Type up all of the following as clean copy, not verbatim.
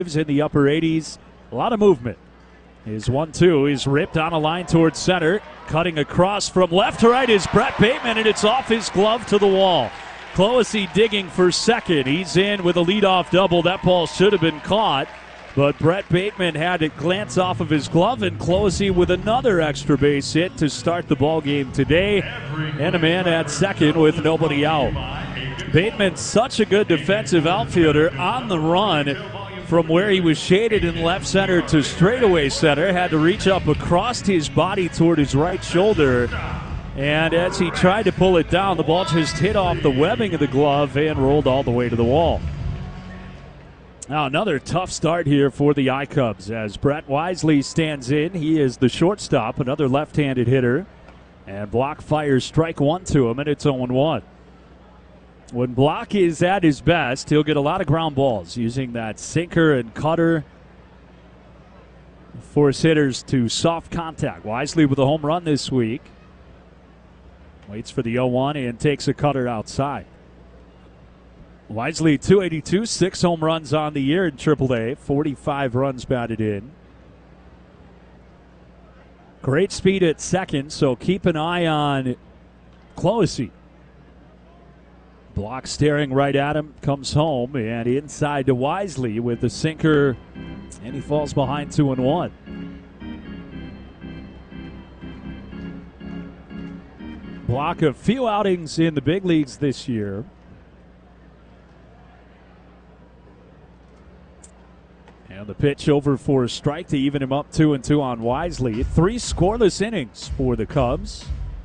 in the upper 80s. A lot of movement. His 1-2 is ripped on a line towards center. Cutting across from left to right is Brett Bateman, and it's off his glove to the wall. Clohessy digging for second. He's in with a leadoff double. That ball should have been caught, but Brett Bateman had it glance off of his glove, and Clohessy with another extra base hit to start the ball game today. And a man at second with nobody out. Bateman, such a good defensive outfielder, on the run from where he was shaded in left center to straightaway center. Had to reach up across his body toward his right shoulder. And as he tried to pull it down, the ball just hit off the webbing of the glove and rolled all the way to the wall. Now another tough start here for the I-Cubs as Brett Wisely stands in. He is the shortstop, another left-handed hitter. And Block fires strike one to him, and it's 0-1. When Block is at his best, he'll get a lot of ground balls using that sinker and cutter. Force hitters to soft contact. Wisely with a home run this week. Waits for the 0-1 and takes a cutter outside. Wisely, .282, 6 home runs on the year in AAA, 45 runs batted in. Great speed at second, so keep an eye on Clohessy. Block staring right at him, comes home, and inside to Wisely with the sinker, and he falls behind 2-1. Block a few outings in the big leagues this year. And the pitch over for a strike to even him up 2-2 on Wisely. 3 scoreless innings for the Cubs.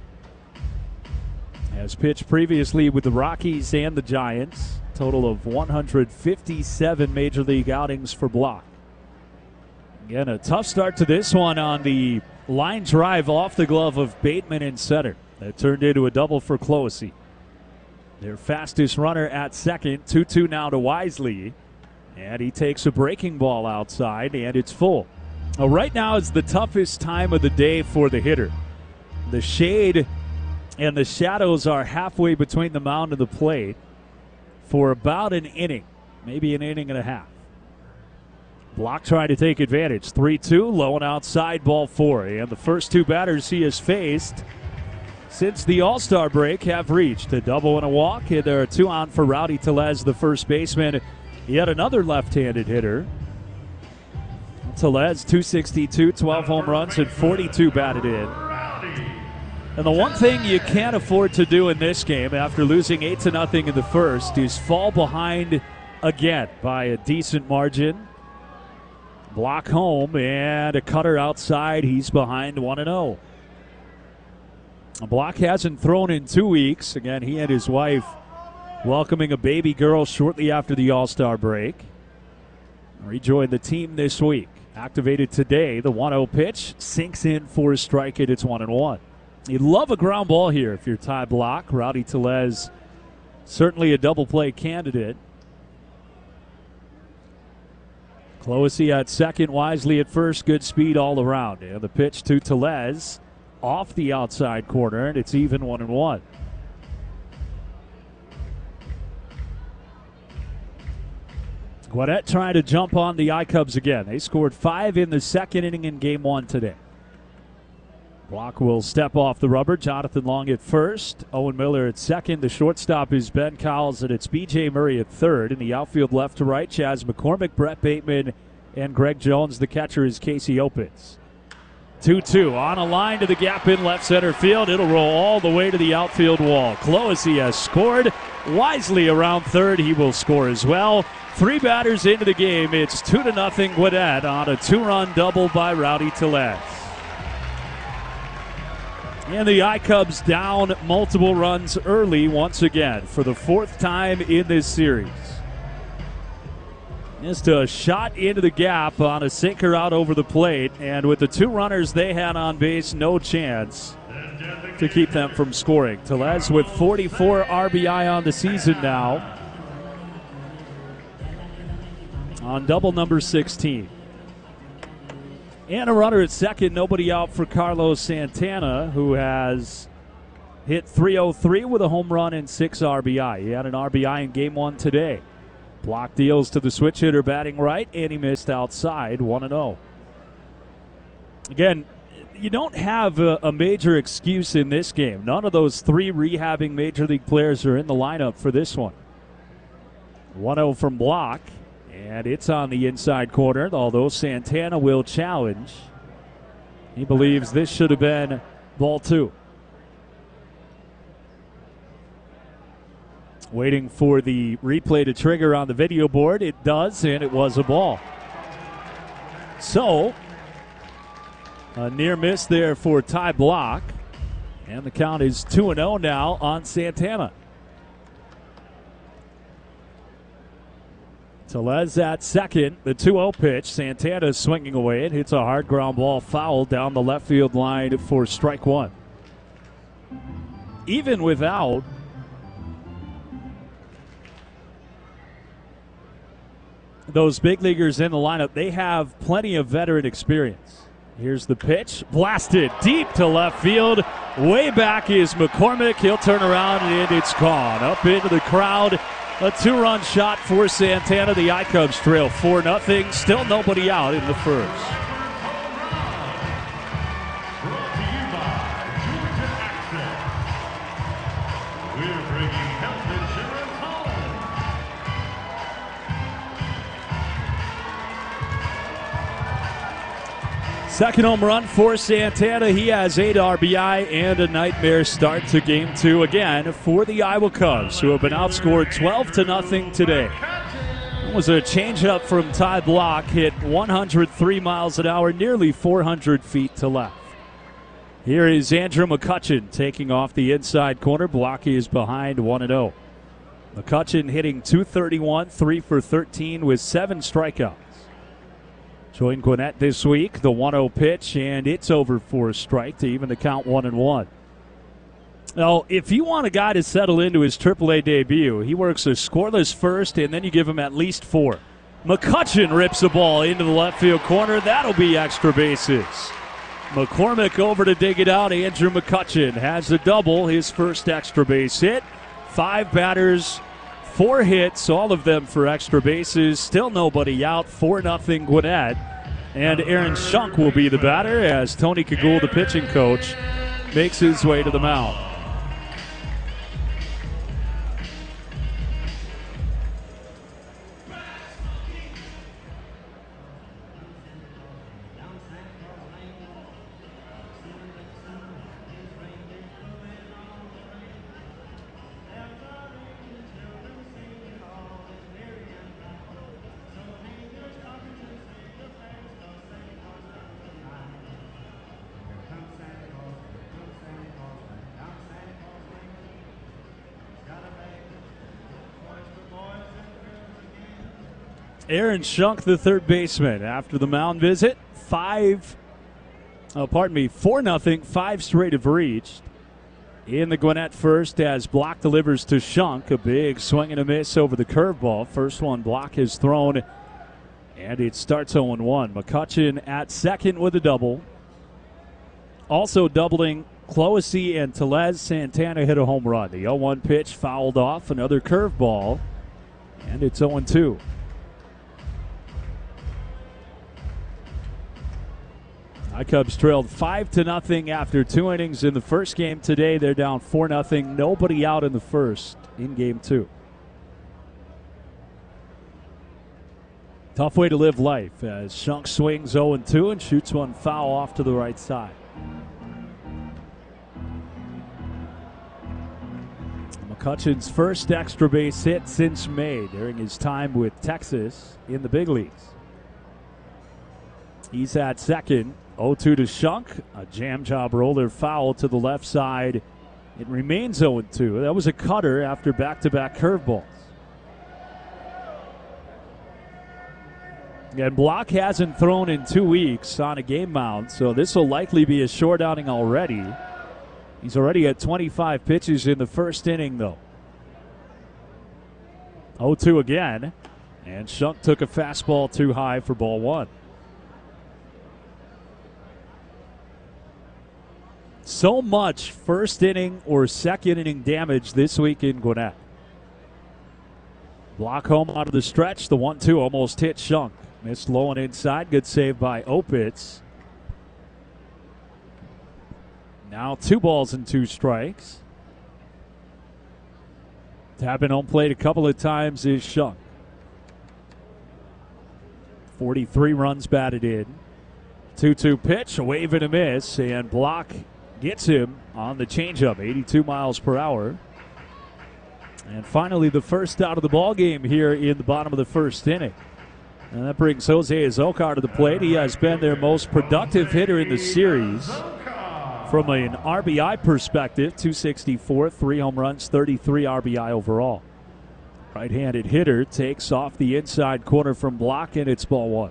Has pitched previously with the Rockies and the Giants. Total of 157 Major League outings for Block. Again, a tough start to this one on the line drive off the glove of Bateman in center. That turned into a double for Clohessy. Their fastest runner at second. 2-2 now to Wisely. And he takes a breaking ball outside, and it's full. Now, right now is the toughest time of the day for the hitter. The shade and the shadows are halfway between the mound and the plate for about an inning, maybe an inning and a half. Block trying to take advantage. 3-2, low and outside, ball 4. And the first 2 batters he has faced since the All-Star break have reached a double and a walk. And there are 2 on for Rowdy Tellez, the first baseman. Yet another left-handed hitter. Tellez, .262, 12 home runs, and 42 batted in. And the one thing you can't afford to do in this game after losing 8-0 in the first is fall behind again by a decent margin. Block home and a cutter outside. He's behind 1-0. Block hasn't thrown in 2 weeks. Again, he and his wife welcoming a baby girl shortly after the All-Star break. Rejoined the team this week. Activated today. The 1-0 pitch sinks in for a strike, and it's 1-1. You love a ground ball here if you're Ty Block. Rowdy Tellez, certainly a double play candidate. Clohessy at second, Wisely at first. Good speed all around. And the pitch to Tellez off the outside corner, and it's even 1-1. Gwinnett trying to jump on the I-Cubs again. They scored 5 in the second inning in Game 1 today. Block will step off the rubber. Jonathan Long at first. Owen Miller at second. The shortstop is Ben Cowles, and it's B.J. Murray at third. In the outfield left to right, Chas McCormick, Brett Bateman, and Greg Jones. The catcher is Casey Opitz. 2-2 on a line to the gap in left center field. It'll roll all the way to the outfield wall. Clohessy has scored. Wisely around third. He will score as well. 3 batters into the game. It's 2-0 Gwinnett on a 2-run double by Rowdy Tellez. And the I-Cubs down multiple runs early once again for the 4th time in this series. Just a shot into the gap on a sinker out over the plate, and with the 2 runners they had on base, no chance to keep them from scoring. Tellez with 44 RBI on the season now on double number 16. And a runner at second, nobody out for Carlos Santana, who has hit .303 with a home run and 6 RBI. He had an RBI in Game 1 today. Block deals to the switch hitter batting right, and he missed outside, 1-0. Again, you don't have a major excuse in this game. None of those three rehabbing major league players are in the lineup for this one. 1-0 from Block, and it's on the inside corner, although Santana will challenge. He believes this should have been ball two. Waiting for the replay to trigger on the video board. It does, and it was a ball. So, a near miss there for Ty Block, and the count is 2-0 now on Santana. Tellez at second, the 2-0 pitch. Santana swinging away. It hits a hard ground ball foul down the left field line for strike one. Even without those big leaguers in the lineup, they have plenty of veteran experience. Here's the pitch. Blasted deep to left field. Way back is McCormick. He'll turn around and it's gone. Up into the crowd. A two-run shot for Santana. The I-Cubs trail 4-0. Still nobody out in the first. Second home run for Santana. He has 8 RBI and a nightmare start to game two again for the Iowa Cubs, who have been outscored 12-0 today. It was a changeup from Ty Block, hit 103 miles an hour, nearly 400 feet to left. Here is Andrew McCutchen taking off the inside corner. Block is behind 1-0. McCutchen hitting .231, 3 for 13 with 7 strikeouts. Joined Gwinnett this week, the 1-0 pitch, and it's over for a strike to even the count 1-1. Now, if you want a guy to settle into his AAA debut, he works a scoreless first, and then you give him at least 4. McCutchen rips the ball into the left field corner. That'll be extra bases. McCormick over to dig it out. Andrew McCutchen has the double, his first extra base hit. 5 batters, 4 hits, all of them for extra bases. Still nobody out, 4-0 Gwinnett. And Aaron Shunk will be the batter as Tony Kagul, the pitching coach, makes his way to the mound. Aaron Shunk, the third baseman, after the mound visit. 4-0, 5 straight have reached. In the Gwinnett first as Block delivers to Shunk. A big swing and a miss over the curveball. First one Block has thrown, and it starts 0-1. McCutchen at second with a double. Also doubling Clohessy and Tellez. Santana hit a home run. The 0-1 pitch fouled off. Another curveball, and it's 0-2. I-Cubs trailed 5-0 after 2 innings in the first game today. They're down 4-0. Nobody out in the first in game 2. Tough way to live life as Shunk swings 0-2 and shoots one foul off to the right side. McCutchen's first extra base hit since May during his time with Texas in the big leagues. He's at second. 0-2 to Shunk. A jam job roller foul to the left side. It remains 0-2. That was a cutter after back-to-back curveballs. And Block hasn't thrown in 2 weeks on a game mound, so this will likely be a short outing already. He's already at 25 pitches in the first inning, though. 0-2 again, and Shunk took a fastball too high for ball 1. So much first inning or second inning damage this week in Gwinnett. Block home out of the stretch. The 1-2 almost hit Shunk. Missed low and inside. Good save by Opitz. Now 2 balls and 2 strikes. Tapping home plate a couple of times is Shunk. 43 runs batted in. 2-2 pitch, a wave and a miss, and Block gets him on the changeup, 82 miles per hour. And finally, the first out of the ball game here in the bottom of the first inning. And that brings Jose Azocar to the plate. He has been their most productive hitter in the series. From an RBI perspective, 264, 3 home runs, 33 RBI overall. Right-handed hitter takes off the inside corner from Block, and it's ball 1.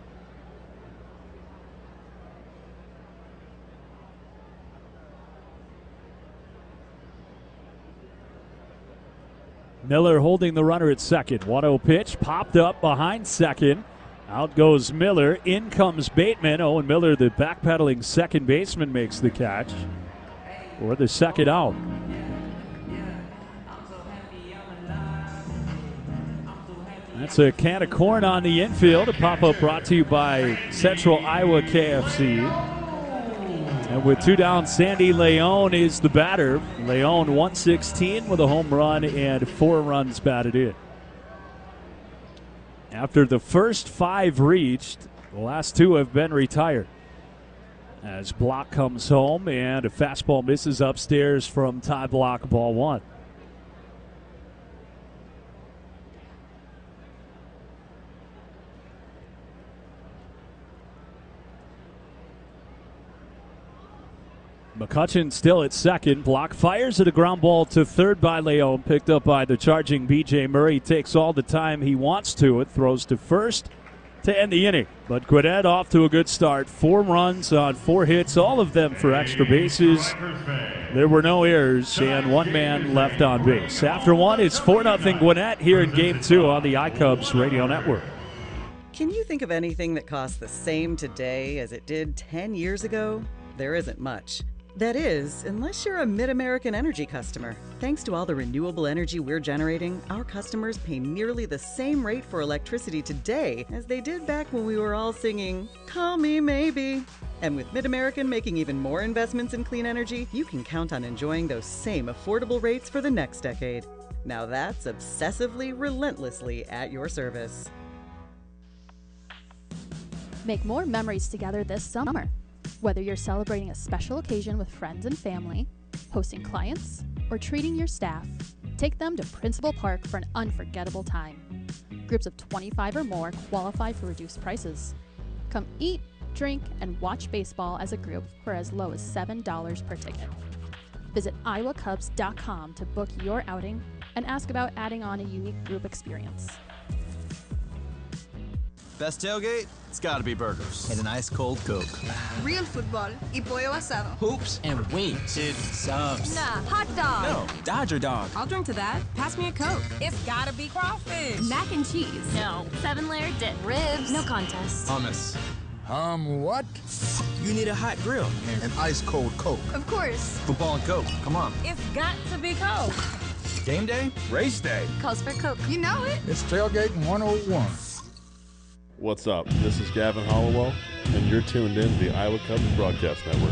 Miller holding the runner at second. 1-0 pitch, popped up behind second. Out goes Miller. In comes Bateman. Owen Miller, the backpedaling second baseman, makes the catch for the second out. That's a can of corn on the infield. A pop-up brought to you by Central Iowa KFC. And with 2 down, Sandy Leon is the batter. Leon 116 with a home run and 4 runs batted in. After the first 5 reached, the last 2 have been retired. As Block comes home and a fastball misses upstairs from Ty Block, ball 1. McCutcheon still at second. Block fires at a ground ball to third by Leon. Picked up by the charging B.J. Murray. Takes all the time he wants to it. Throws to first to end the inning. But Gwinnett off to a good start. 4 runs on 4 hits, all of them for extra bases. There were no errors and 1 man left on base. After 1, it's 4-0 Gwinnett here in Game 2 on the iCubs Radio Network. Can you think of anything that costs the same today as it did 10 years ago? There isn't much. That is, unless you're a Mid-American Energy customer. Thanks to all the renewable energy we're generating, our customers pay nearly the same rate for electricity today as they did back when we were all singing, "Call Me Maybe." And with Mid-American making even more investments in clean energy, you can count on enjoying those same affordable rates for the next decade. Now that's obsessively, relentlessly at your service. Make more memories together this summer. Whether you're celebrating a special occasion with friends and family, hosting clients, or treating your staff, take them to Principal Park for an unforgettable time. Groups of 25 or more qualify for reduced prices. Come eat, drink, and watch baseball as a group for as low as $7 per ticket. Visit iowacubs.com to book your outing and ask about adding on a unique group experience. Best tailgate? It's gotta be burgers. And an ice cold Coke. Real football y pollo asado. Hoops and wings. Dude, subs. Nah, hot dog. No, Dodger dog. I'll drink to that. Pass me a Coke. It's gotta be crawfish. Mac and cheese. No. 7-layer dip. Ribs. No contest. Hummus. What? You need a hot grill. An ice cold Coke. Of course. Football and Coke. Come on. It's got to be Coke. Game day? Race day. Calls for Coke. You know it. It's Tailgating 101. What's up? This is Gavin Hollowell, and you're tuned in to the Iowa Cubs Broadcast Network.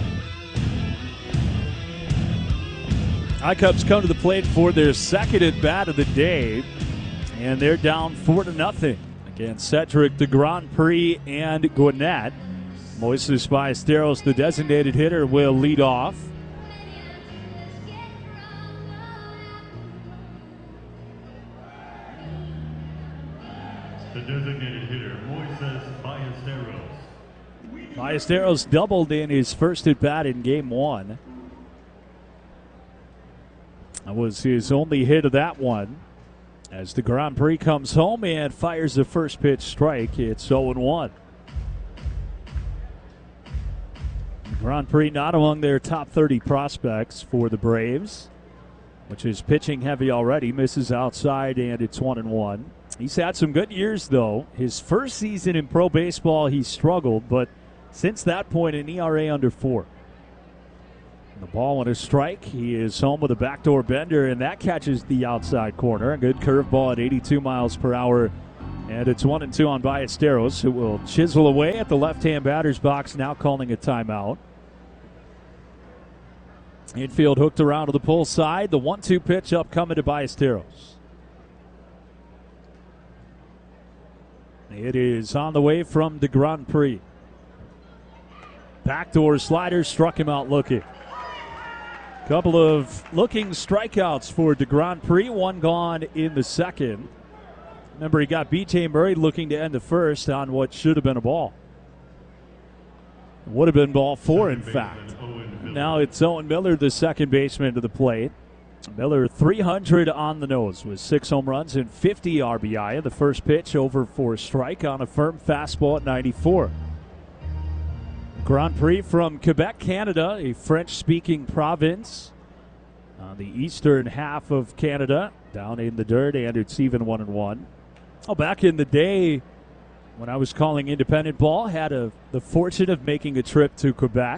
iCubs come to the plate for their second at bat of the day, and they're down 4-0 against Cedric de Grand Prix and Gwinnett. Moises Ballesteros, the designated hitter, will lead off. The designated hitter, Moises Ballesteros. Ballesteros doubled in his first at bat in Game 1. That was his only hit of that one. As the Grand Prix comes home and fires the first pitch strike, it's 0-1. Grand Prix not among their top 30 prospects for the Braves, which is pitching heavy already. Misses outside, and it's 1-1. He's had some good years, though. His first season in pro baseball, he struggled, but since that point, an ERA under 4. The ball on a strike. He is home with a backdoor bender, and that catches the outside corner. A good curveball at 82 miles per hour. And it's 1-2 on Ballesteros, who will chisel away at the left-hand batter's box, now calling a timeout. Infield hooked around to the pull side. The 1-2 pitch upcoming to Ballesteros. It is on the way from the Grand Prix. Backdoor slider struck him out looking. Couple of looking strikeouts for the Grand Prix. One gone in the second. Remember, he got B.J. Murray looking to end the first on what should have been a ball. It would have been ball 4, in fact. Now it's Owen Miller, the second baseman, to the plate. Miller 300 on the nose with 6 home runs and 50 RBI. The first pitch over for a strike on a firm fastball at 94. Grand Prix from Quebec, Canada, a French-speaking province on the eastern half of Canada, down in the dirt, and it's even 1-1. Oh, back in the day when I was calling independent ball, had the fortune of making a trip to Quebec.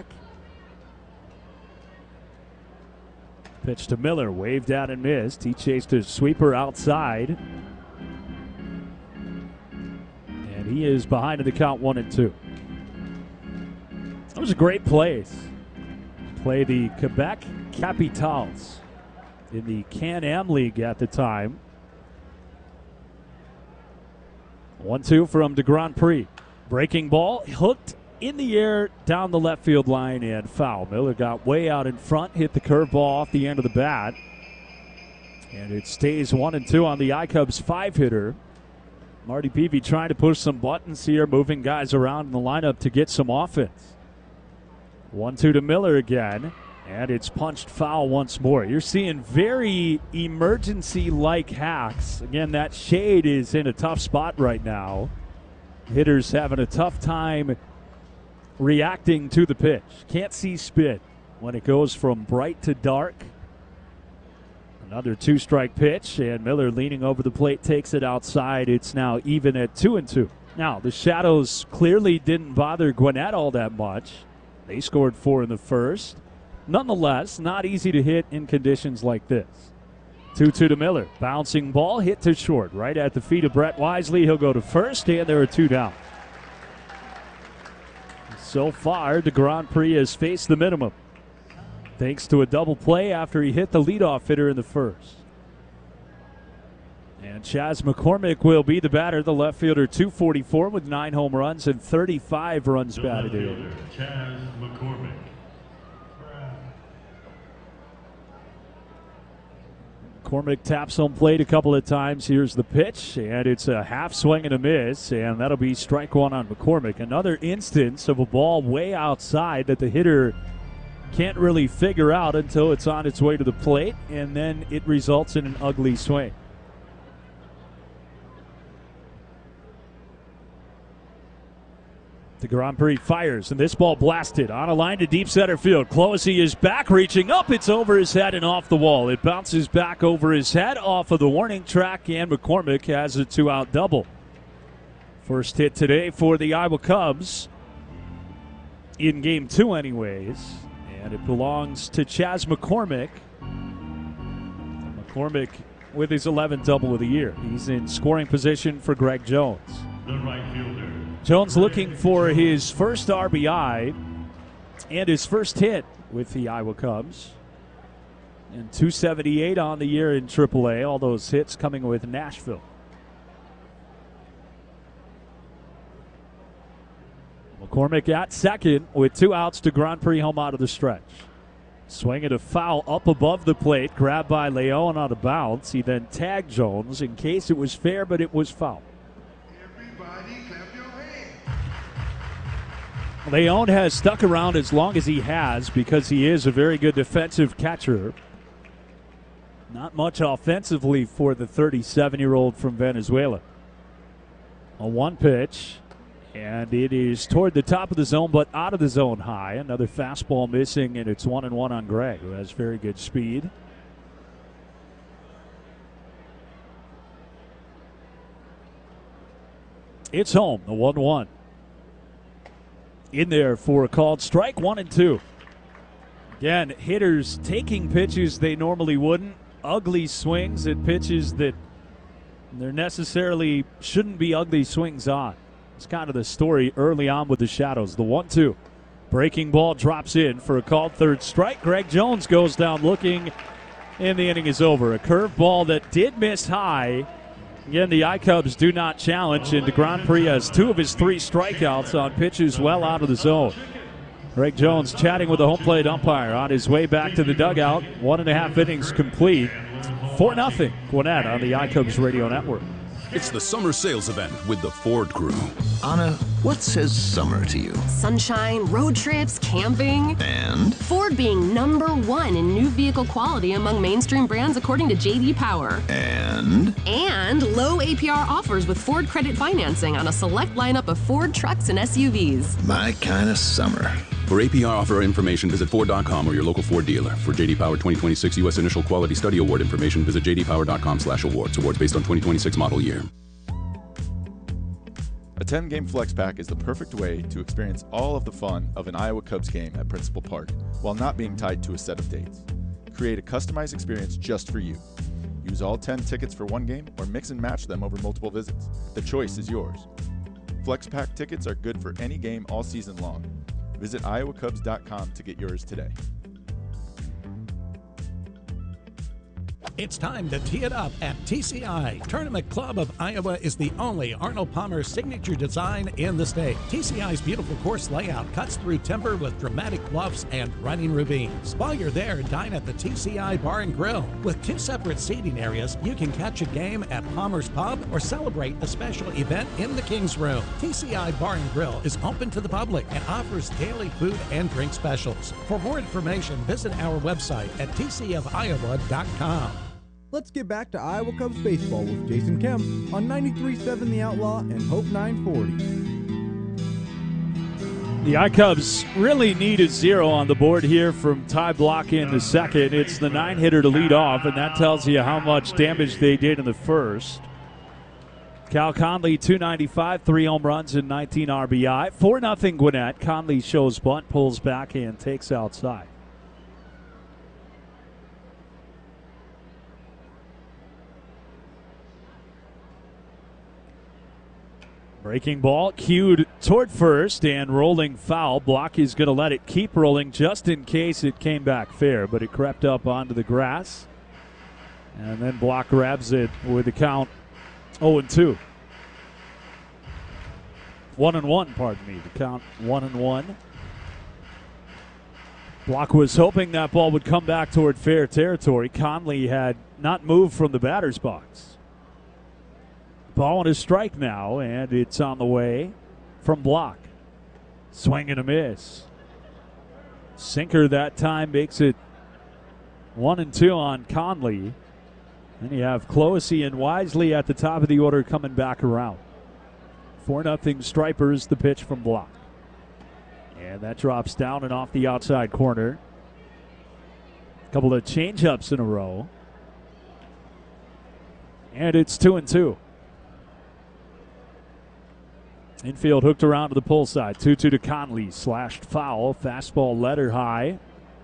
Pitch to Miller, waved out and missed. He chased a sweeper outside. And he is behind in the count 1-2. That was a great place. Play the Quebec Capitals in the Can-Am League at the time. 1-2 from the Grand Prix. Breaking ball, hooked in the air down the left field line and foul. Miller got way out in front, hit the curveball off the end of the bat. And it stays 1-2 on the iCubs 5-hitter. Marty Peavy trying to push some buttons here, moving guys around in the lineup to get some offense. 1-2 to Miller again, and it's punched foul once more. You're seeing very emergency-like hacks. Again, that shade is in a tough spot right now. Hitters having a tough time reacting to the pitch. Can't see spin when it goes from bright to dark. Another 2-strike pitch, and Miller leaning over the plate takes it outside. It's now even at 2-2. Now, the shadows clearly didn't bother Gwinnett all that much. They scored 4 in the first. Nonetheless, not easy to hit in conditions like this. 2-2 to Miller. Bouncing ball hit to short. Right at the feet of Brett Wisely. He'll go to first, and there are 2 down. So far, the Grand Prix has faced the minimum, thanks to a double play after he hit the leadoff hitter in the first. And Chas McCormick will be the batter, the left fielder, 244 with 9 home runs and 35 runs batted in. Chas McCormick. McCormick taps home plate a couple of times. Here's the pitch, and it's a half swing and a miss, and that'll be strike 1 on McCormick. Another instance of a ball way outside that the hitter can't really figure out until it's on its way to the plate, and then it results in an ugly swing. The Grand Prix fires, and this ball blasted on a line to deep center field. Closey is back, reaching up. It's over his head and off the wall. It bounces back over his head off of the warning track, and McCormick has a 2-out double. First hit today for the Iowa Cubs in Game 2 anyways, and it belongs to Chas McCormick. McCormick with his 11th double of the year. He's in scoring position for Greg Jones. The right fielder. Jones looking for his first RBI and his first hit with the Iowa Cubs. And 278 on the year in AAA, all those hits coming with Nashville. McCormick at second with 2 outs to Grand Prix home out of the stretch. Swinging a foul up above the plate, grabbed by Leon on a bounce. He then tagged Jones in case it was fair, but it was foul. Leon has stuck around as long as he has because he is a very good defensive catcher. Not much offensively for the 37-year-old from Venezuela. A 1 pitch, and it is toward the top of the zone but out of the zone high. Another fastball missing, and it's 1-1 on Gregg, who has very good speed. It's home, the 1-1. In there for a called strike, 1-2. Again, hitters taking pitches they normally wouldn't. Ugly swings at pitches that there necessarily shouldn't be ugly swings on. It's kind of the story early on with the Shadows. The 1-2. Breaking ball drops in for a called third strike. Greg Jones goes down looking, and the inning is over. A curveball that did miss high. Again, the iCubs do not challenge, and DeGrand Prix has 2 of his 3 strikeouts on pitches well out of the zone. Greg Jones chatting with the home plate umpire on his way back to the dugout. 1.5 innings complete. 4-0 Gwinnett on the iCubs Radio Network. It's the summer sales event with the Ford Crew. Anna, what says summer to you? Sunshine, road trips, camping. And? Ford being #1 in new vehicle quality among mainstream brands according to J.D. Power. And? And low APR offers with Ford credit financing on a select lineup of Ford trucks and SUVs. My kind of summer. For APR offer information, visit Ford.com or your local Ford dealer. For J.D. Power 2026 U.S. Initial Quality Study Award information, visit jdpower.com/awards. Awards based on 2026 model year. A 10-game flex pack is the perfect way to experience all of the fun of an Iowa Cubs game at Principal Park while not being tied to a set of dates. Create a customized experience just for you. Use all 10 tickets for one game or mix and match them over multiple visits. The choice is yours. Flex pack tickets are good for any game all season long. Visit iowacubs.com to get yours today. It's time to tee it up at TCI. Tournament Club of Iowa is the only Arnold Palmer signature design in the state. TCI's beautiful course layout cuts through timber with dramatic bluffs and running ravines. While you're there, dine at the TCI Bar and Grill. With 2 separate seating areas, you can catch a game at Palmer's Pub or celebrate a special event in the King's Room. TCI Bar and Grill is open to the public and offers daily food and drink specials. For more information, visit our website at tcofiowa.com. Let's get back to Iowa Cubs baseball with Jason Kemp on 93.7 The Outlaw and Hope 940. The iCubs really need a 0 on the board here from Ty Block in the second. It's the 9-hitter to lead off, and that tells you how much damage they did in the first. Cal Conley, 295, 3 home runs and 19 RBI. 4-0 Gwinnett. Conley shows bunt, pulls back, and takes outside. Breaking ball cued toward first and rolling foul. Block is going to let it keep rolling just in case it came back fair, but it crept up onto the grass. And then Block grabs it with the count 0-2. 1-1, pardon me. The count 1-1. Block was hoping that ball would come back toward fair territory. Conley had not moved from the batter's box. Ball and a strike now, and it's on the way from Block. Swing and a miss. Sinker that time makes it 1-2 on Conley. Then you have Clohessy and Wisely at the top of the order coming back around. 4-0 Stripers, the pitch from Block. And that drops down and off the outside corner. A couple of change-ups in a row. And it's 2-2. Infield hooked around to the pull side. 2-2 to Conley. Slashed foul. Fastball letter high.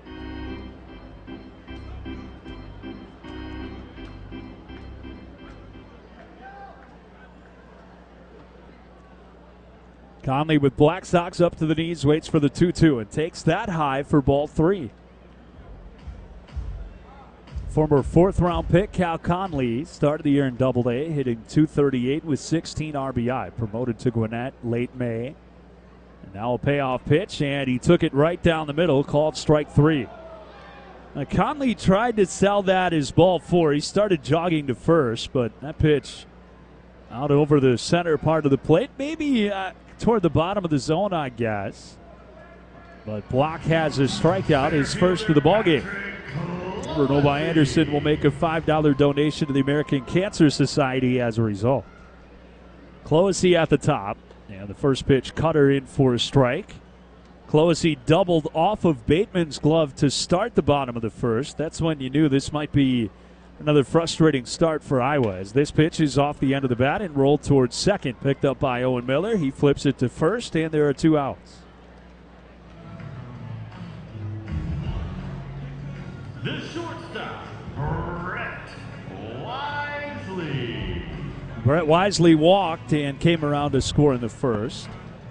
Conley with black socks up to the knees, waits for the 2-2 and takes that high for ball 3. Former 4th-round pick Cal Conley started the year in Double-A, hitting .238 with 16 RBI. Promoted to Gwinnett late May. And now a payoff pitch, and he took it right down the middle, called strike 3. Now, Conley tried to sell that as ball 4. He started jogging to first, but that pitch out over the center part of the plate, maybe toward the bottom of the zone, I guess. But Block has a strikeout, his first of the ballgame. Novi Anderson will make a $5 donation to the American Cancer Society as a result. Clohessy at the top. And the first pitch, cutter in for a strike. Clohessy doubled off of Bateman's glove to start the bottom of the first. That's when you knew this might be another frustrating start for Iowa, as this pitch is off the end of the bat and rolled towards second. Picked up by Owen Miller. He flips it to first, and there are 2 outs. the shortstop, Brett Wisely. Brett Wisely walked and came around to score in the first.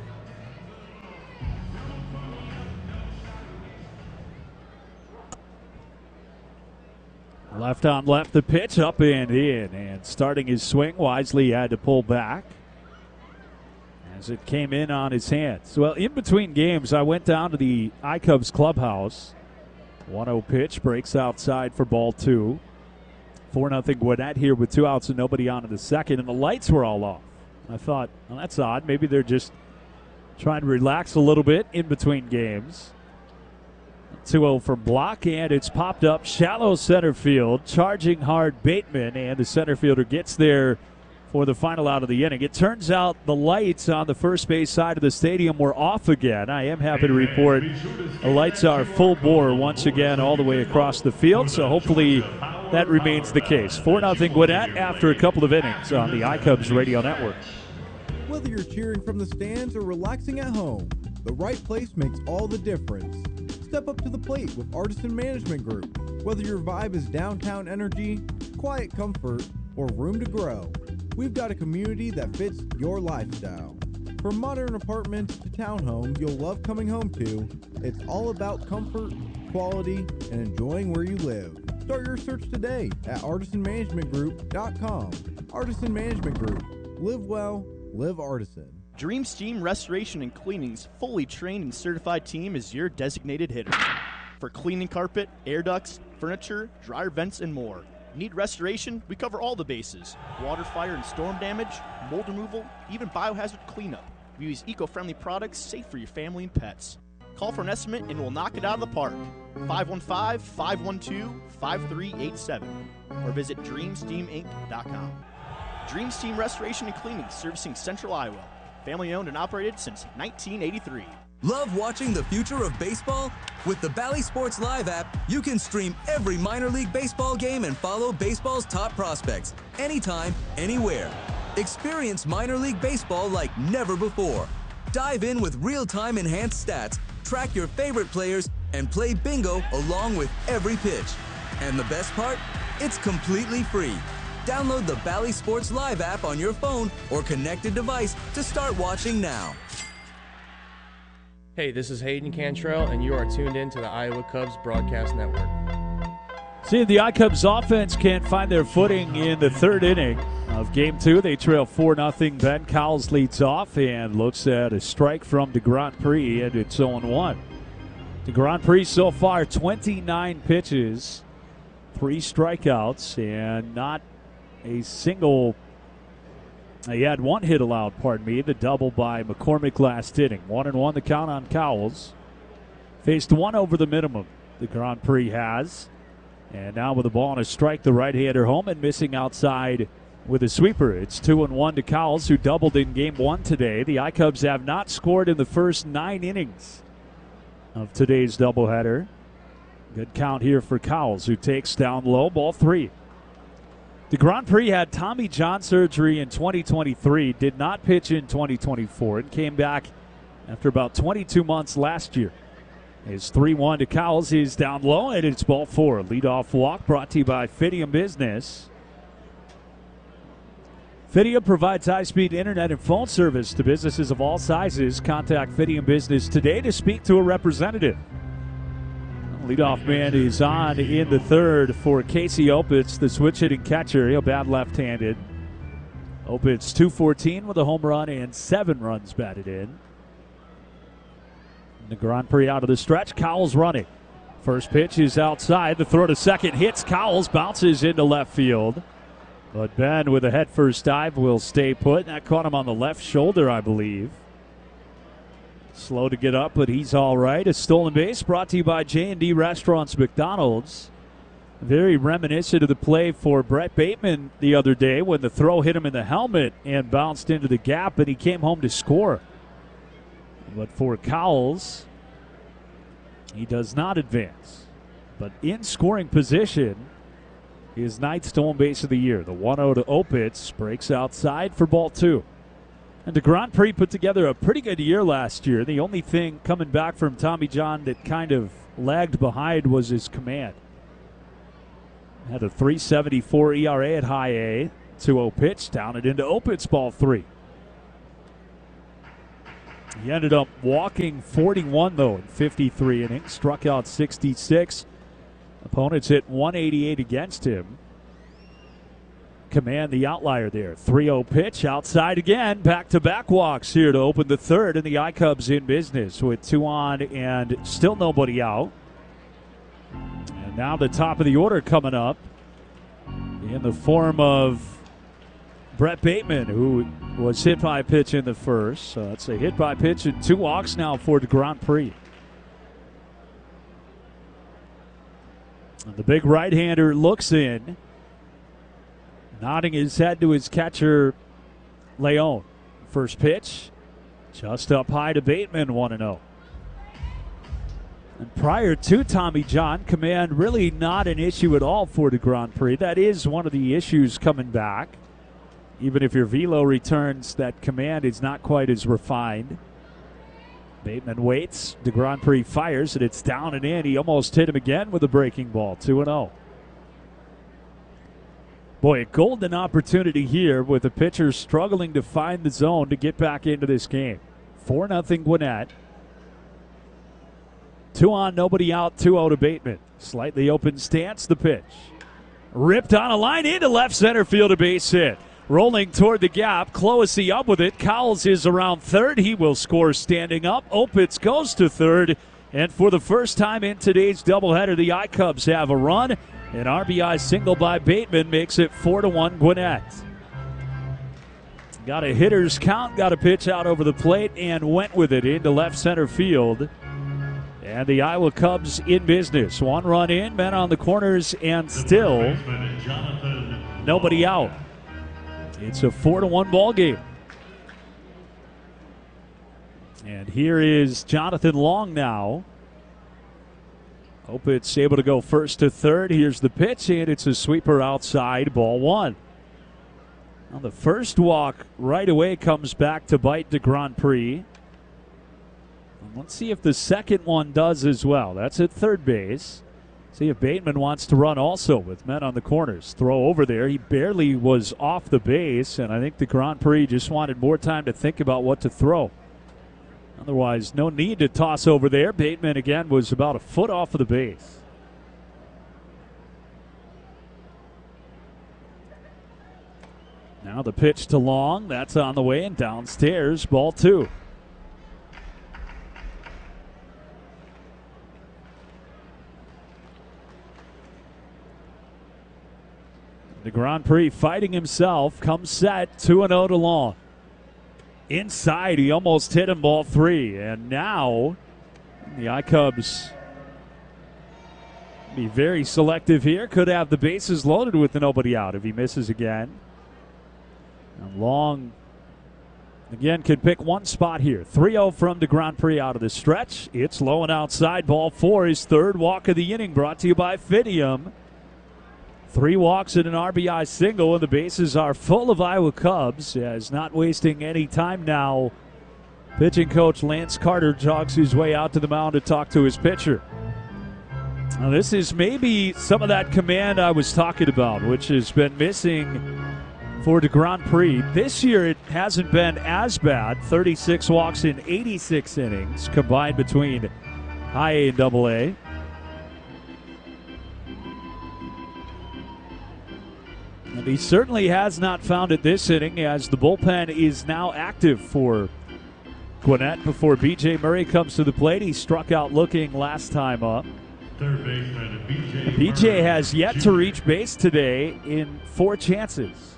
Left on left, the pitch up and in. And starting his swing, Wisely had to pull back as it came in on his hands. Well, in between games, I went down to the iCubs clubhouse. 1-0 pitch, breaks outside for ball 2. 4-0 Gwinnett here with 2 outs and nobody on in the second, and the lights were all off. I thought, well, that's odd. Maybe they're just trying to relax a little bit in between games. 2-0 from Block, and it's popped up shallow center field, charging hard Bateman, and the center fielder gets there for the final out of the inning. It turns out the lights on the first base side of the stadium were off again. I am happy to report the lights are full bore once again all the way across the field, so hopefully that remains the case. 4-0 Gwinnett after a couple of innings on the iCubs radio network. Whether you're cheering from the stands or relaxing at home, the right place makes all the difference. Step up to the plate with Artisan Management Group. Whether your vibe is downtown energy, quiet comfort, or room to grow, we've got a community that fits your lifestyle. From modern apartments to townhomes you'll love coming home to, it's all about comfort, quality, and enjoying where you live. Start your search today at artisanmanagementgroup.com. Artisan Management Group. Live well, live Artisan. Dream Steam Restoration and Cleaning's fully trained and certified team is your designated hitter. For cleaning carpet, air ducts, furniture, dryer vents, and more. Need restoration? We cover all the bases. Water, fire, and storm damage, mold removal, even biohazard cleanup. We use eco-friendly products safe for your family and pets. Call for an estimate and we'll knock it out of the park. 515-512-5387 or visit DreamSteamInc.com. Dream Steam Restoration and Cleaning, servicing Central Iowa. Family owned and operated since 1983. Love watching the future of baseball? With the Bally Sports Live app, you can stream every minor league baseball game and follow baseball's top prospects anytime, anywhere. Experience minor league baseball like never before. Dive in with real-time enhanced stats, track your favorite players, and play bingo along with every pitch. And the best part? It's completely free. Download the Bally Sports Live app on your phone or connected device to start watching now. Hey, this is Hayden Cantrell, and you are tuned in to the Iowa Cubs Broadcast Network. See if the iCubs offense can't find their footing in the third inning of Game 2. They trail 4-0. Ben Cowles leads off and looks at a strike from DeGrand Prix, and it's 0-1. DeGrand Prix so far 29 pitches, 3 strikeouts, and not a single. He had 1 hit allowed, the double by McCormick last inning. 1-1 the count on Cowles. Faced 1 over the minimum the Grand Prix has. And now with the ball on a strike, the right-hander home and missing outside with a sweeper. It's 2-1 to Cowles, who doubled in Game 1 today. The iCubs have not scored in the first 9 innings of today's doubleheader. Good count here for Cowles, who takes down low, ball 3. The Grand Prix had Tommy John surgery in 2023, did not pitch in 2024, and came back after about 22 months last year. It's 3-1 to Cowles. He's down low, and it's ball 4. Leadoff walk brought to you by Fidium Business. Fidium provides high-speed internet and phone service to businesses of all sizes. Contact Fidium Business today to speak to a representative. Leadoff man is on in the third for Casey Opitz, the switch-hitting catcher. He'll bat left-handed. Opitz 214 with a home run and 7 runs batted in. The Grand Prix out of the stretch. Cowles running. First pitch is outside. The throw to second hits Cowles, bounces into left field. But Ben with a head-first dive will stay put. That caught him on the left shoulder, I believe. Slow to get up, but he's all right. A stolen base brought to you by J&D Restaurants McDonald's. Very reminiscent of the play for Brett Bateman the other day when the throw hit him in the helmet and bounced into the gap, and he came home to score. But for Cowles, he does not advance. But in scoring position is ninth stolen base of the year. The 1-0 to Opitz, breaks outside for ball 2. And the Grand Prix put together a pretty good year last year. The only thing coming back from Tommy John that kind of lagged behind was his command. Had a 3.74 ERA at high A. 2-0 pitch, down it into Opitz, ball 3. He ended up walking 41, though, in 53 innings. Struck out 66. Opponents hit 188 against him. Command the outlier there. 3-0 pitch, outside again. Back-to-back walks here to open the third, and the I-Cubs in business with 2 on and still nobody out. And now the top of the order coming up in the form of Brett Bateman, who was hit by a pitch in the first. So that's a hit by pitch and 2 walks now for the Grand Prix. And the big right-hander looks in, nodding his head to his catcher, Leon. First pitch, just up high to Bateman, 1-0. And prior to Tommy John, command really not an issue at all for the Grand Prix. That is one of the issues coming back. Even if your velo returns, that command is not quite as refined. Bateman waits. The Grand Prix fires, and it's down and in. He almost hit him again with a breaking ball, 2-0. Boy, a golden opportunity here with the pitcher struggling to find the zone to get back into this game. 4-0 Gwinnett. 2 on, nobody out, 2-0 to Bateman. Slightly open stance, the pitch. Ripped on a line into left center field, a base hit. Rolling toward the gap, Clohessy up with it. Cowles is around third. He will score standing up. Opitz goes to third. And for the first time in today's doubleheader, the I-Cubs have a run. An RBI single by Bateman makes it 4-1 Gwinnett. Got a hitter's count, got a pitch out over the plate, and went with it into left center field. And the Iowa Cubs in business. 1 run in, men on the corners, and still nobody out. It's a 4-1 ball game. And here is Jonathan Long now. Opitz able to go first to third. Here's the pitch, and it's a sweeper outside, ball 1. Now the first walk right away comes back to bite the Grand Prix. And let's see if the second one does as well. That's at third base. See if Bateman wants to run also with men on the corners. Throw over there. He barely was off the base, and I think the Grand Prix just wanted more time to think about what to throw. Otherwise, no need to toss over there. Bateman, again, was about a foot off of the base. Now the pitch to Long. That's on the way and downstairs. Ball 2. The Grand Prix fighting himself. Comes set. 2-0 to Long. Inside, he almost hit him, ball 3. And now the I-Cubs be very selective here. Could have the bases loaded with nobody out if he misses again. And Long, again, could pick one spot here. 3-0 from the Grand Prix out of the stretch. It's low and outside. Ball 4, his third walk of the inning, brought to you by Fidium. 3 walks and an RBI single, and the bases are full of Iowa Cubs. As not wasting any time now, pitching coach Lance Carter jogs his way out to the mound to talk to his pitcher. Now this is maybe some of that command I was talking about, which has been missing for the Grand Prix. This year it hasn't been as bad. 36 walks in 86 innings combined between high A and double A. And he certainly has not found it this inning, as the bullpen is now active for Gwinnett before B.J. Murray comes to the plate. He struck out looking last time up. Third baseman B.J. B.J. has yet to reach base today in 4 chances.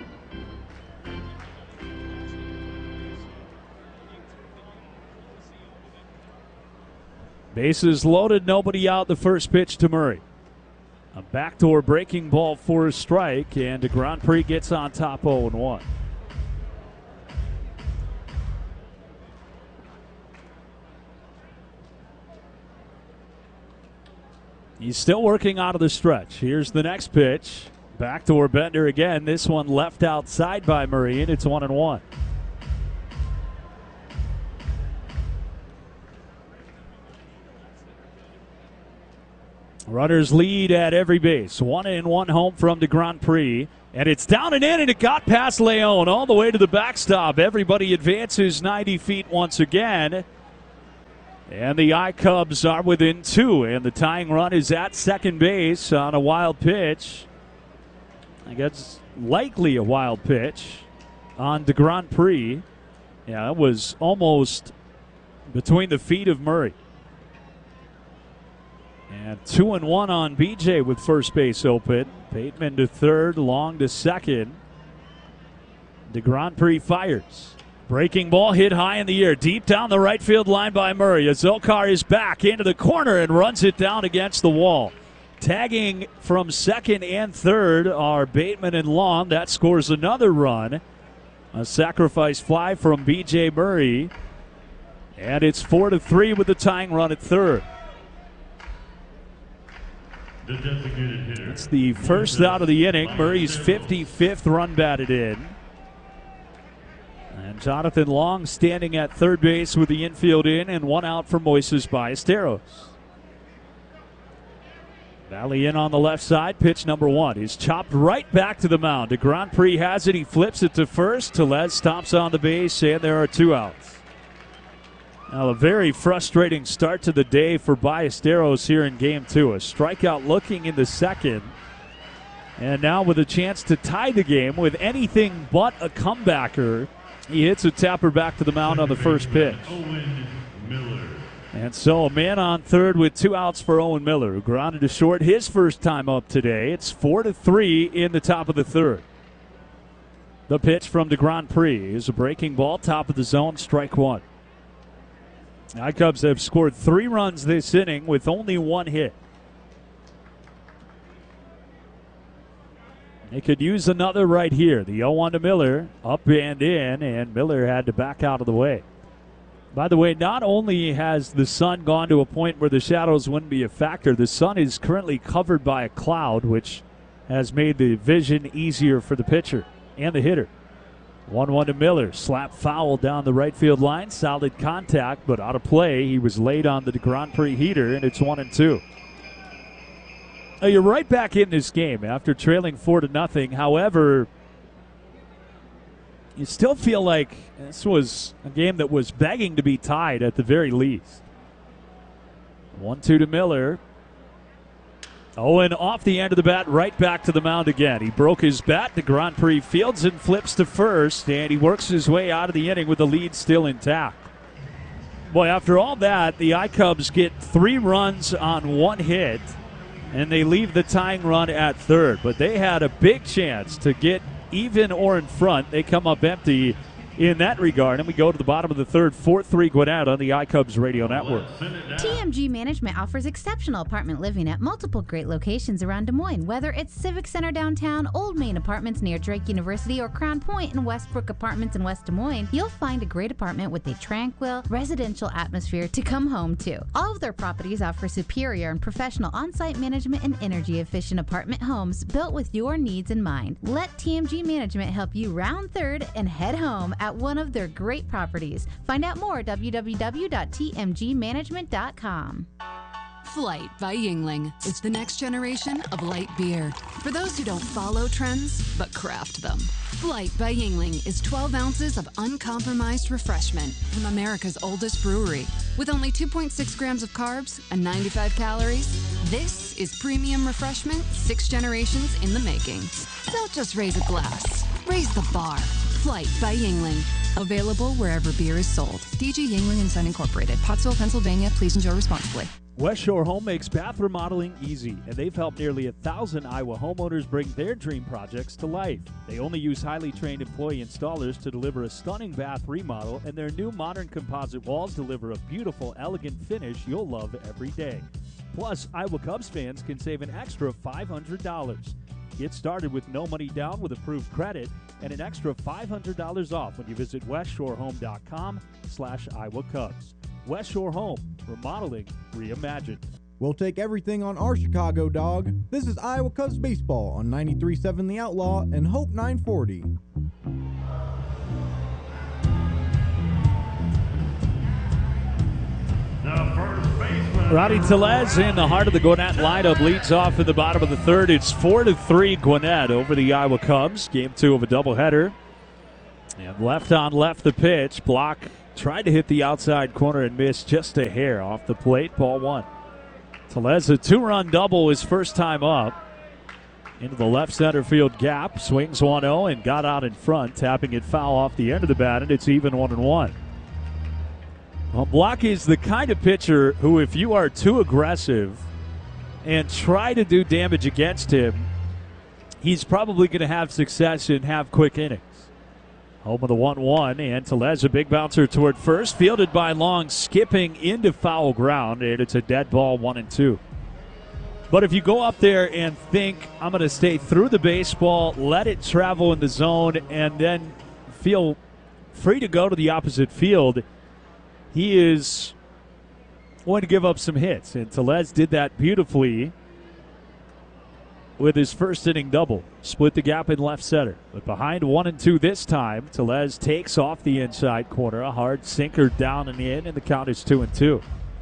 Bases loaded, nobody out. The first pitch to Murray. A backdoor breaking ball for a strike, and the Grand Prix gets on top 0-1. He's still working out of the stretch. Here's the next pitch. Backdoor bender again. This one left outside by Murray, and it's 1-1. Runners lead at every base. 1-1 home from the Grand Prix. And it's down and in, and it got past Leon all the way to the backstop. Everybody advances 90 feet once again. And the I-Cubs are within 2, and the tying run is at second base on a wild pitch. I guess likely a wild pitch on the Grand Prix. Yeah, it was almost between the feet of Murray. And 2-1 on BJ with first base open. Bateman to third, Long to second. The Grand Prix fires. Breaking ball hit high in the air, deep down the right field line by Murray. Azócar is back into the corner and runs it down against the wall. Tagging from second and third are Bateman and Long. That scores another run. A sacrifice fly from B.J. Murray. And it's 4-3 with the tying run at third. The designated hitter. It's the first out of the inning. Murray's 55th run batted in. And Jonathan Long standing at third base with the infield in and one out for Moises Ballesteros. Valley in on the left side. Pitch number 1 is chopped right back to the mound. The Grand Prix has it. He flips it to first. Tellez stomps on the base, and there are 2 outs. Now, a very frustrating start to the day for Ballesteros here in Game 2. A strikeout looking in the second. And now with a chance to tie the game with anything but a comebacker, he hits a tapper back to the mound on the first pitch. Owen Miller. And so a man on third with 2 outs for Owen Miller, who grounded to short his first time up today. It's 4-3 in the top of the third. The pitch from the Grand Prix is a breaking ball, top of the zone, strike 1. I-Cubs have scored 3 runs this inning with only 1 hit. They could use another right here. The 0-1 to Miller, up and in, and Miller had to back out of the way. By the way, not only has the sun gone to a point where the shadows wouldn't be a factor, the sun is currently covered by a cloud, which has made the vision easier for the pitcher and the hitter. 1-1 to Miller. Slap foul down the right field line. Solid contact, but out of play. He was laid on the Grand Prix heater, and it's 1-2. Now you're right back in this game after trailing 4-0. However, you still feel like this was a game that was begging to be tied at the very least. 1-2 to Miller. Owen off the end of the bat, right back to the mound again. He broke his bat. The Grand Prix fields and flips to first, and he works his way out of the inning with the lead still intact. Boy, after all that, the I-Cubs get 3 runs on 1 hit, and they leave the tying run at third. But they had a big chance to get even or in front. They come up empty in that regard, and we go to the bottom of the third, 4-3 Gwinnett on the I-Cubs Radio Network. TMG Management offers exceptional apartment living at multiple great locations around Des Moines. Whether it's Civic Center downtown, Old Main Apartments near Drake University, or Crown Point and Westbrook Apartments in West Des Moines, you'll find a great apartment with a tranquil, residential atmosphere to come home to. All of their properties offer superior and professional on-site management and energy-efficient apartment homes built with your needs in mind. Let TMG Management help you round third and head home at one of their great properties. Find out more at www.tmgmanagement.com. Flight by Yuengling is the next generation of light beer. For those who don't follow trends, but craft them. Flight by Yuengling is 12 ounces of uncompromised refreshment from America's oldest brewery. With only 2.6 grams of carbs and 95 calories, this is premium refreshment 6 generations in the making. Don't just raise a glass, raise the bar. Flight by Yuengling. Available wherever beer is sold. DG Yuengling & Son Incorporated. Pottsville, Pennsylvania. Please enjoy responsibly. West Shore Home makes bath remodeling easy, and they've helped nearly 1,000 Iowa homeowners bring their dream projects to life. They only use highly trained employee installers to deliver a stunning bath remodel, and their new modern composite walls deliver a beautiful, elegant finish you'll love every day. Plus, Iowa Cubs fans can save an extra $500. Get started with no money down with approved credit and an extra $500 off when you visit westshorehome.com/Iowa Cubs. West Shore Home, remodeling reimagined. We'll take everything on our Chicago dog. This is Iowa Cubs baseball on 93.7 The Outlaw and Hope 940. The first baseman. Rowdy Tellez in the heart of the Gwinnett lineup leads off in the bottom of the third. It's 4-3 Gwinnett over the Iowa Cubs. Game 2 of a doubleheader. And left on left the pitch. Block tried to hit the outside corner and missed just a hair off the plate. Ball 1. Tellez, a 2-run double his first time up. Into the left center field gap. Swings 1-0 and got out in front. Tapping it foul off the end of the bat, and it's even 1-1. Well, Block is the kind of pitcher who, if you are too aggressive and try to do damage against him, he's probably going to have success and have quick innings. Home of the 1-1, and Tellez, a big bouncer toward first, fielded by Long, skipping into foul ground, and it's a dead ball, 1-2. But if you go up there and think, I'm going to stay through the baseball, let it travel in the zone, and then feel free to go to the opposite field, he is going to give up some hits. And Tellez did that beautifully with his first inning double. Split the gap in left center. But behind 1-2 this time, Tellez takes off the inside corner. A hard sinker down and in, and the count is 2-2.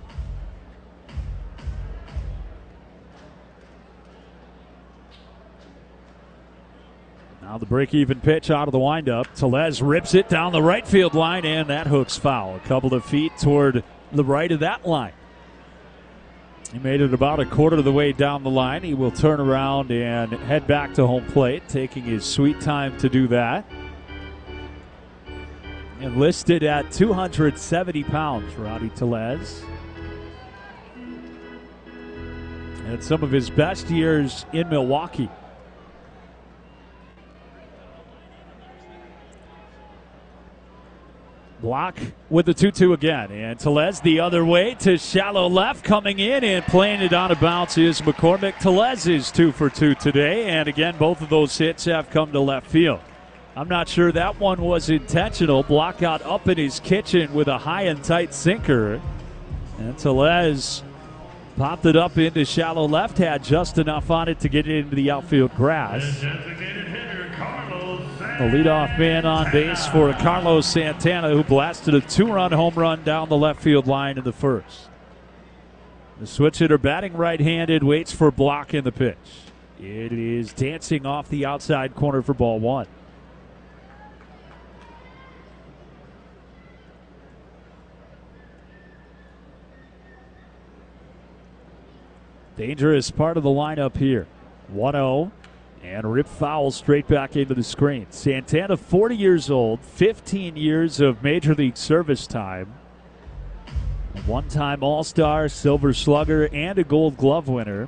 Now the break-even pitch out of the windup. Tellez rips it down the right field line, and that hook's foul. A couple of feet toward the right of that line. He made it about a quarter of the way down the line. He will turn around and head back to home plate, taking his sweet time to do that. And listed at 270 pounds, Rowdy Tellez. Had some of his best years in Milwaukee. Block with the 2-2 again. And Tellez the other way to shallow left, coming in and playing it on a bounce is McCormick. Tellez is 2 for 2 today. And again, both of those hits have come to left field. I'm not sure that one was intentional. Block got up in his kitchen with a high and tight sinker. And Tellez popped it up into shallow left, had just enough on it to get it into the outfield grass. The leadoff man on base for Carlos Santana, who blasted a 2-run home run down the left field line in the first. The switch hitter, batting right-handed, waits for Block in the pitch. It is dancing off the outside corner for ball 1. Dangerous part of the lineup here. 1-0. And rip foul straight back into the screen. Santana, 40 years old, 15 years of Major League service time. A one-time All-Star, Silver Slugger, and a Gold Glove winner.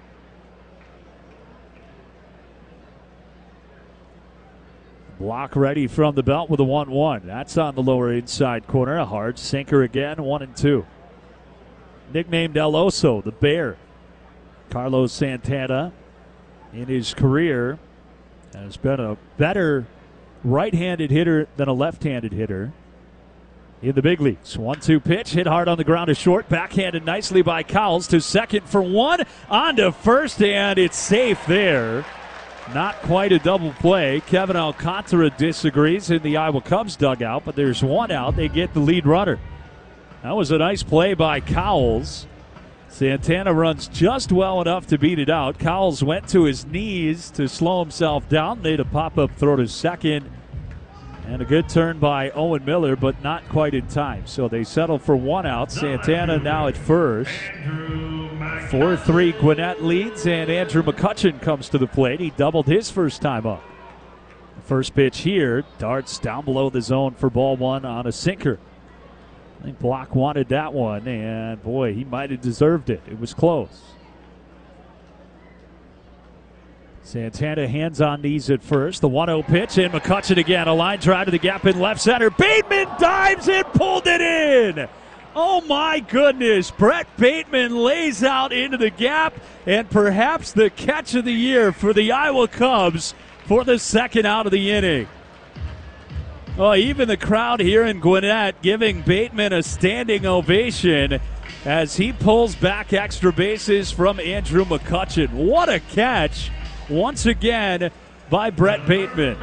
Block ready from the belt with a 1-1. That's on the lower inside corner. A hard sinker again, 1-2. Nicknamed El Oso, the Bear. Carlos Santana, in his career, has been a better right-handed hitter than a left-handed hitter in the big leagues. 1-2 pitch, hit hard on the ground to short, backhanded nicely by Cowles to second for 1, on to first, and it's safe there. Not quite a double play. Kevin Alcantara disagrees in the Iowa Cubs dugout, but there's one out. They get the lead runner. That was a nice play by Cowles. Santana runs just well enough to beat it out. Cowles went to his knees to slow himself down, made a pop-up throw to second, and a good turn by Owen Miller, but not quite in time. So they settle for 1 out. Santana now at first. 4-3 Gwinnett leads, and Andrew McCutchen comes to the plate. He doubled his first time up. First pitch here, darts down below the zone for ball 1 on a sinker. I think Block wanted that one, and boy, he might have deserved it. It was close. Santana hands on knees at first. The 1-0 pitch, and McCutchen again. A line drive to the gap in left center. Bateman dives and pulled it in. Oh my goodness. Brett Bateman lays out into the gap, and perhaps the catch of the year for the Iowa Cubs for the second out of the inning. Oh, even the crowd here in Gwinnett giving Bateman a standing ovation as he pulls back extra bases from Andrew McCutchen. What a catch once again by Brett Bateman.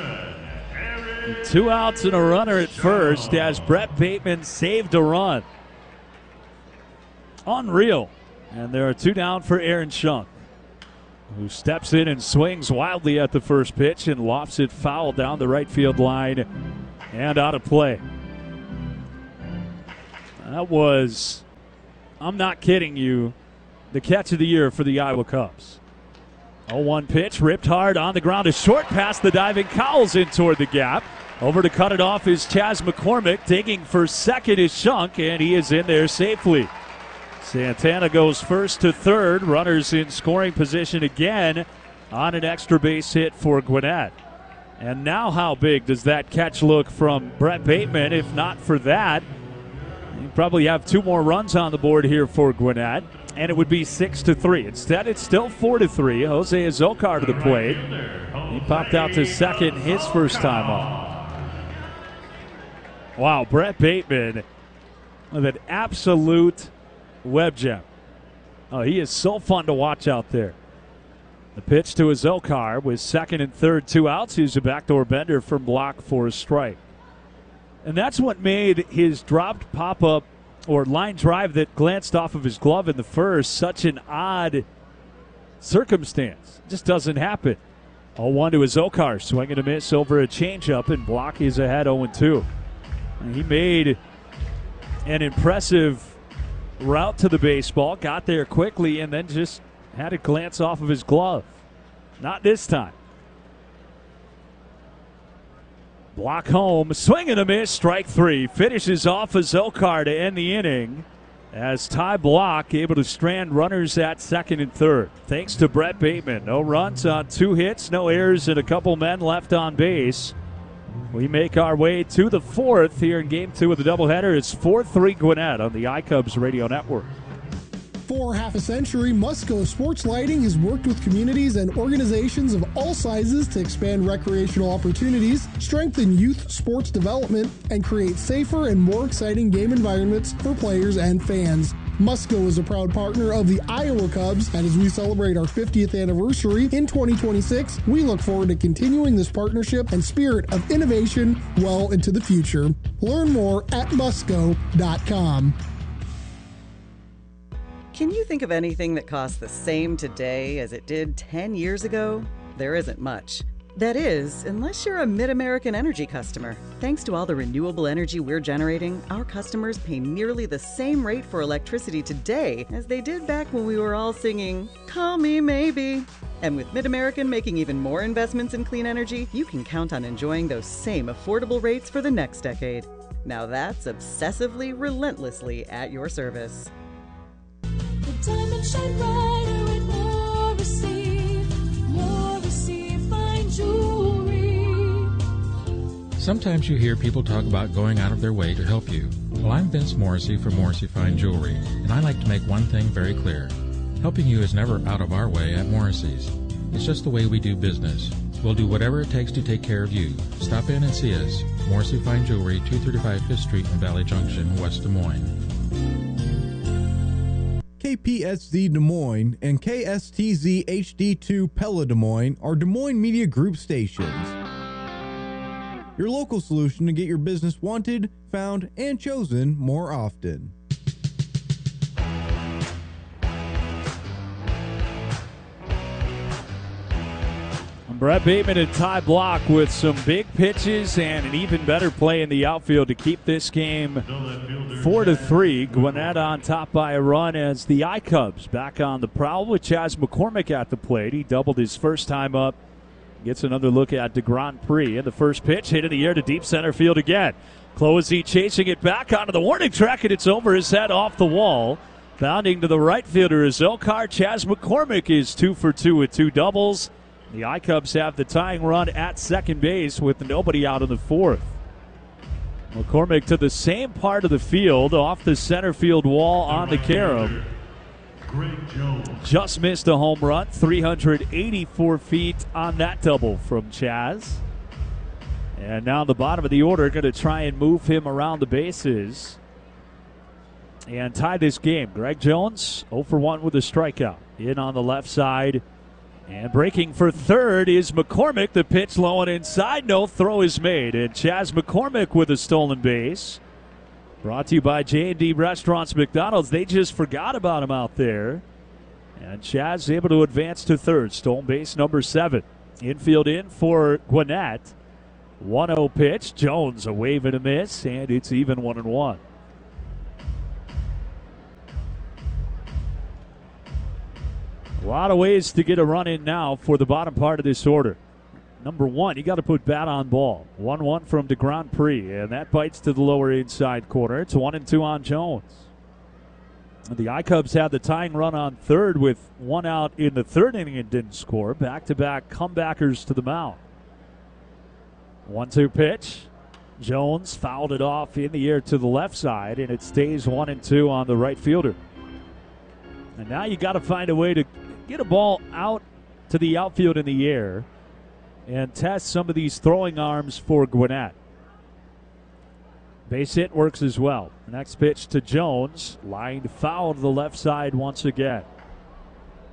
2 outs and a runner at first as Brett Bateman saved a run. unreal. And there are 2 down for Aaron Schunk, who steps in and swings wildly at the first pitch and lofts it foul down the right field line and out of play. That was, I'm not kidding you, the catch of the year for the Iowa Cubs. 0-1 pitch, ripped hard on the ground, a short pass, the diving Cowles in toward the gap. Over to cut it off is Chas McCormick. Digging for second is Schunk, and he is in there safely. Santana goes first to third. Runners in scoring position again on an extra base hit for Gwinnett. And now how big does that catch look from Brett Bateman? If not for that, you probably have 2 more runs on the board here for Gwinnett, and it would be 6-3. Instead, it's still 4-3. Jose Azocar to the plate. He popped out to second his first time up. Wow, Brett Bateman with an absolute web gem. Oh, he is so fun to watch out there. The pitch to Azocar with second and third 2 outs. He's a backdoor bender from block for a strike. And that's what made his dropped pop-up or line drive that glanced off of his glove in the first such an odd circumstance. It just doesn't happen. 0-1 to Azocar, swing and a miss over a changeup, and block is ahead 0-2. He made an impressive route to the baseball, got there quickly, and then just had it glance off of his glove. Not this time. Block home, swing and a miss, strike 3. Finishes off Azocar to end the inning as Ty Block able to strand runners at second and third. Thanks to Brett Bateman. No runs on 2 hits, no errors, and a couple men left on base. We make our way to the 4th here in Game 2 of the doubleheader. It's 4-3 Gwinnett on the iCubs Radio Network. For half a century, Musco Sports Lighting has worked with communities and organizations of all sizes to expand recreational opportunities, strengthen youth sports development, and create safer and more exciting game environments for players and fans. Musco is a proud partner of the Iowa Cubs, and as we celebrate our 50th anniversary in 2026, we look forward to continuing this partnership and spirit of innovation well into the future. Learn more at musco.com. Can you think of anything that costs the same today as it did 10 years ago? There isn't much. That is, unless you're a Mid-American Energy customer. Thanks to all the renewable energy we're generating, our customers pay nearly the same rate for electricity today as they did back when we were all singing, "Call Me Maybe." And with Mid-American making even more investments in clean energy, you can count on enjoying those same affordable rates for the next decade. Now that's obsessively, relentlessly at your service. Diamond shine brighter at Morrissey Fine Jewelry. Sometimes you hear people talk about going out of their way to help you. Well, I'm Vince Morrissey from Morrissey Fine Jewelry, and I like to make one thing very clear. Helping you is never out of our way at Morrissey's. It's just the way we do business. We'll do whatever it takes to take care of you. Stop in and see us. Morrissey Fine Jewelry, 235 5th Street in Valley Junction, West Des Moines. KPSZ Des Moines and KSTZ HD2 Pella Des Moines are Des Moines Media Group stations. Your local solution to get your business wanted, found, and chosen more often. Brett Bateman and Ty Block with some big pitches and an even better play in the outfield to keep this game 4-3. Gwinnett on top by a run as the iCubs back on the prowl with Chas McCormick at the plate. He doubled his first time up. Gets another look at the Grand Prix. And the first pitch hit in the air to deep center field again. Closey chasing it back onto the warning track, and it's over his head off the wall. Bounding to the right fielder is Azocar. Chas McCormick is 2 for 2 with 2 doubles. The iCubs have the tying run at second base with nobody out in the 4th. McCormick to the same part of the field off the center field wall on the carom. Just missed a home run, 384 feet on that double from Chas. And now the bottom of the order going to try and move him around the bases and tie this game. Greg Jones 0 for 1 with a strikeout. In on the left side. And breaking for third is McCormick. The pitch low and inside. No throw is made. And Chas McCormick with a stolen base. Brought to you by J&D Restaurants McDonald's. They just forgot about him out there. And Chaz able to advance to third. Stolen base number 7. Infield in for Gwinnett. 1-0 pitch. Jones a wave and a miss, and it's even 1-1. A lot of ways to get a run in now for the bottom part of this order. Number 1, you got to put bat on ball. 1-1 from de Grand Prix, and that bites to the lower inside corner. It's 1-2 on Jones. The I-Cubs had the tying run on third with 1 out in the third inning and didn't score. Back-to-back comebackers to the mound. 1-2 pitch. Jones fouled it off in the air to the left side, and it stays 1-2 on the right fielder. And now you got to find a way to get a ball out to the outfield in the air and test some of these throwing arms for Gwinnett. Base hit works as well. Next pitch to Jones. Lined foul to the left side once again.